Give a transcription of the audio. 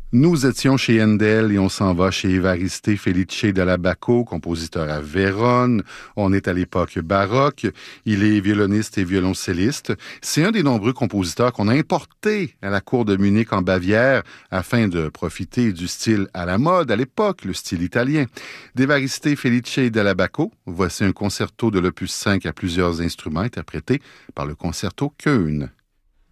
Nous étions chez Handel et on s'en va chez Évariste Felice della Bacco, compositeur à Vérone. On est à l'époque baroque. Il est violoniste et violoncelliste. C'est un des nombreux compositeurs qu'on a importés à la cour de Munich en Bavière afin de profiter du style à la mode à l'époque, le style italien. D'Évariste Felice della Bacco, voici un concerto de l'opus 5 à plusieurs instruments interprété par le concerto Köln.